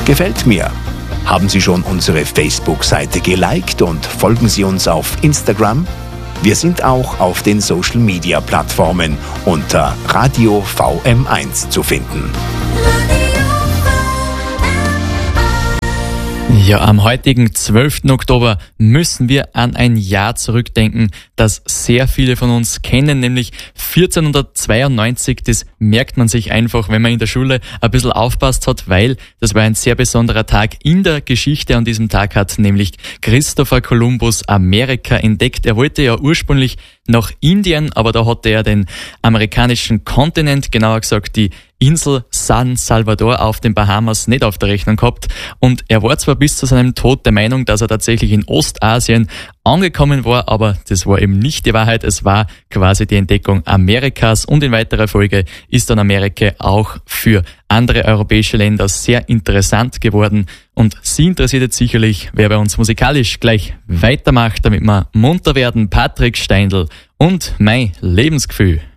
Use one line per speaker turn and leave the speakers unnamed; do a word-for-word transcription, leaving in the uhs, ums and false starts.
Gefällt mir. Haben Sie schon unsere Facebook-Seite geliked und folgen Sie uns auf Instagram? Wir sind auch auf den Social-Media-Plattformen unter Radio V M eins zu finden.
Ja, am heutigen zwölften Oktober müssen wir an ein Jahr zurückdenken, das sehr viele von uns kennen, nämlich vierzehnhundertzweiundneunzig. Das merkt man sich einfach, wenn man in der Schule ein bisschen aufpasst hat, weil das war ein sehr besonderer Tag in der Geschichte. An diesem Tag hat nämlich Christopher Columbus Amerika entdeckt. Er wollte ja ursprünglich nach Indien, aber da hatte er den amerikanischen Kontinent, genauer gesagt die Insel San Salvador auf den Bahamas nicht auf der Rechnung gehabt. Und er war zwar bis zu seinem Tod der Meinung, dass er tatsächlich in Ostasien angekommen war, aber das war eben nicht die Wahrheit. Es war quasi die Entdeckung Amerikas und in weiterer Folge ist dann Amerika auch für andere europäische Länder sehr interessant geworden. Und Sie interessiert jetzt sicherlich, wer bei uns musikalisch gleich weitermacht, damit wir munter werden. Patrick Steindl und Mein Lebensgefühl.